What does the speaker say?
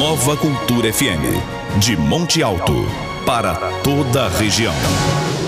Nova Cultura FM, de Monte Alto, para toda a região.